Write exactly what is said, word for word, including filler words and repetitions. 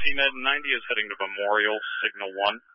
P Med ninety is heading to Memorial, signal one.